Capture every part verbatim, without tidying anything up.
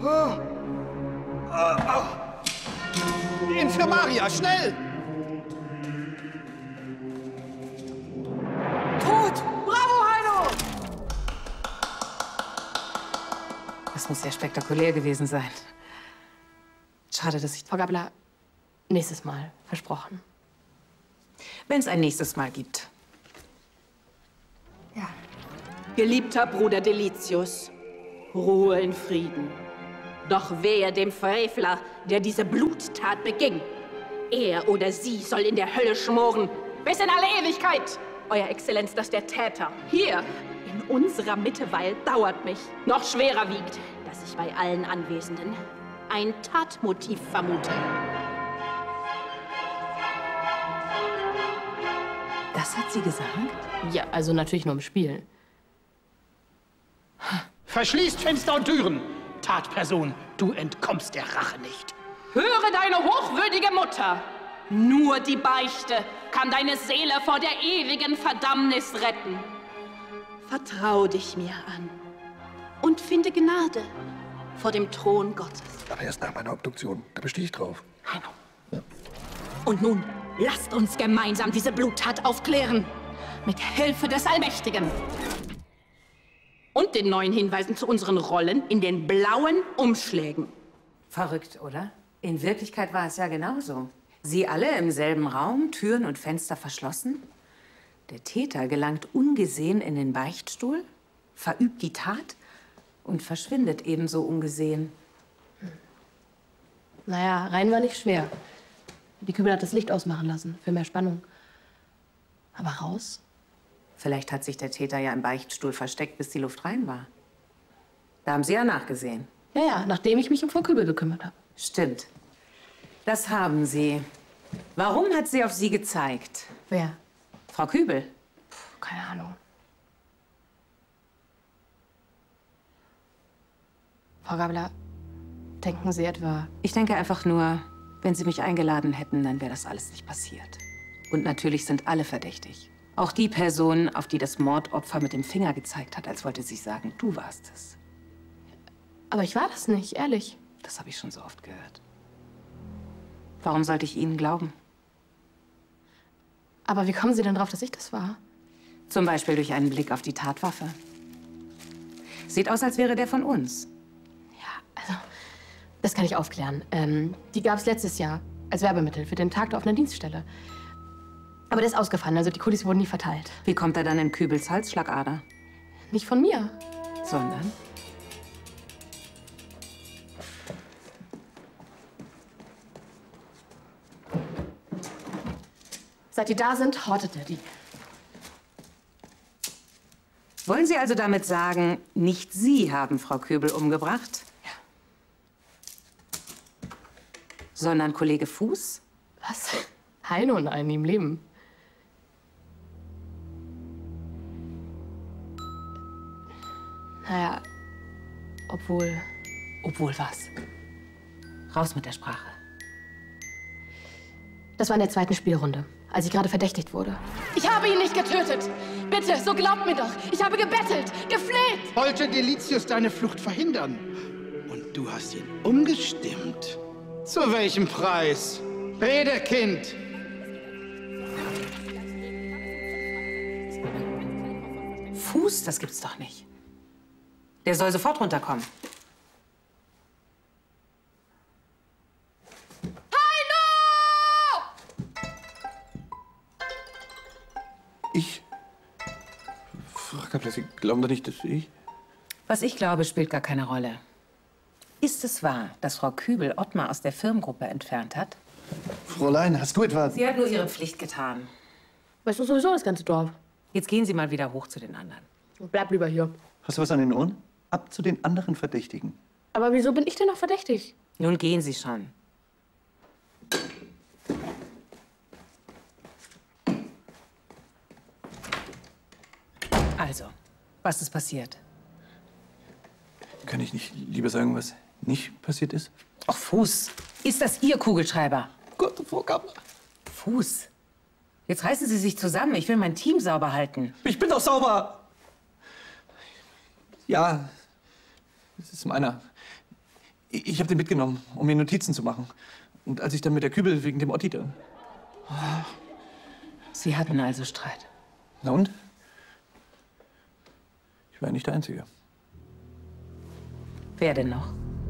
Oh. Oh, oh. Infirmaria, schnell! Tot! Bravo, Heino! Das muss sehr spektakulär gewesen sein. Schade, dass ich... Frau Gabler, nächstes Mal. Versprochen. Wenn es ein nächstes Mal gibt. Ja. Geliebter Bruder Delitius, Ruhe in Frieden. Doch wehe dem Frevler, der diese Bluttat beging. Er oder sie soll in der Hölle schmoren, bis in alle Ewigkeit. Euer Exzellenz, dass der Täter hier in unserer Mitte weilt, dauert mich. Noch schwerer wiegt, dass ich bei allen Anwesenden ein Tatmotiv vermute. Das hat sie gesagt? Ja, also natürlich nur im Spiel. Verschließt Fenster und Türen! Tatperson, du entkommst der Rache nicht. Höre deine hochwürdige Mutter! Nur die Beichte kann deine Seele vor der ewigen Verdammnis retten. Vertrau dich mir an und finde Gnade vor dem Thron Gottes. Aber erst nach meiner Obduktion, da bestehe ich drauf. Heino. Ja. Und nun, lasst uns gemeinsam diese Bluttat aufklären. Mit Hilfe des Allmächtigen. Und den neuen Hinweisen zu unseren Rollen in den blauen Umschlägen. Verrückt, oder? In Wirklichkeit war es ja genauso. Sie alle im selben Raum, Türen und Fenster verschlossen. Der Täter gelangt ungesehen in den Beichtstuhl, verübt die Tat und verschwindet ebenso ungesehen. Hm. Naja, rein war nicht schwer. Die Kübel hat das Licht ausmachen lassen, für mehr Spannung. Aber raus? Vielleicht hat sich der Täter ja im Beichtstuhl versteckt, bis die Luft rein war. Da haben Sie ja nachgesehen. Ja, ja, nachdem ich mich um Frau Kübel gekümmert habe. Stimmt. Das haben Sie. Warum hat sie auf Sie gezeigt? Wer? Frau Kübel? Puh, keine Ahnung. Frau Gabler, denken Sie etwa... Ich denke einfach nur, wenn Sie mich eingeladen hätten, dann wäre das alles nicht passiert. Und natürlich sind alle verdächtig. Auch die Person, auf die das Mordopfer mit dem Finger gezeigt hat, als wollte sie sagen, du warst es. Aber ich war das nicht, ehrlich. Das habe ich schon so oft gehört. Warum sollte ich Ihnen glauben? Aber wie kommen Sie denn drauf, dass ich das war? Zum Beispiel durch einen Blick auf die Tatwaffe. Sieht aus, als wäre der von uns. Ja, also, das kann ich aufklären. Ähm, die gab es letztes Jahr als Werbemittel für den Tag der offenen Dienststelle. Aber der ist ausgefallen, also die Kulis wurden nie verteilt. Wie kommt er dann in Kübels Halsschlagader? Nicht von mir. Sondern? Seit die da sind, hortet er die. Wollen Sie also damit sagen, nicht Sie haben Frau Kübel umgebracht? Ja. Sondern Kollege Fuß? Was? Heino, nein, nie im Leben. Naja, obwohl... Obwohl was? Raus mit der Sprache. Das war in der zweiten Spielrunde, als ich gerade verdächtigt wurde. Ich habe ihn nicht getötet! Bitte, so glaubt mir doch! Ich habe gebettelt, gefleht! Wollte Delitius deine Flucht verhindern? Und du hast ihn umgestimmt. Zu welchem Preis? Rede, Kind! Fuß? Das gibt's doch nicht. Der soll sofort runterkommen. Heino! Ich? Frau Gabler, Sie glauben doch nicht, dass ich... Was ich glaube, spielt gar keine Rolle. Ist es wahr, dass Frau Kübel Ottmar aus der Firmengruppe entfernt hat? Fräulein, hast du etwa... Sie hat nur ihre Pflicht getan. Weißt du sowieso das ganze Dorf? Jetzt gehen Sie mal wieder hoch zu den anderen. Bleib lieber hier. Hast du was an den Ohren? Ab zu den anderen Verdächtigen. Aber wieso bin ich denn noch verdächtig? Nun gehen Sie schon. Also, was ist passiert? Kann ich nicht lieber sagen, was nicht passiert ist? Ach, Fuß. Ist das Ihr Kugelschreiber? Gott, Frau Gabler. Fuß. Jetzt reißen Sie sich zusammen. Ich will mein Team sauber halten. Ich bin doch sauber. Ja, es ist meiner. Ich, ich habe den mitgenommen, um mir Notizen zu machen. Und als ich dann mit der Kübel wegen dem Otti da... Sie hatten also Streit. Na und? Ich war ja nicht der Einzige. Wer denn noch?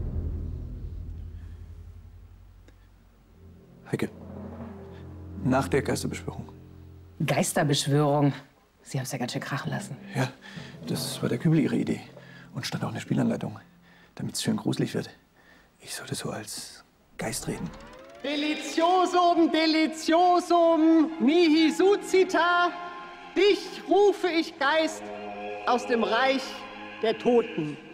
Heike. Nach der Geisterbeschwörung. Geisterbeschwörung. Sie haben es ja ganz schön krachen lassen. Ja, das war der Kübel ihre Idee. Und stand auch in der Spielanleitung, damit es schön gruselig wird. Ich sollte so als Geist reden. Deliciosum, deliciosum, mihi sucita. Dich rufe ich, Geist, aus dem Reich der Toten.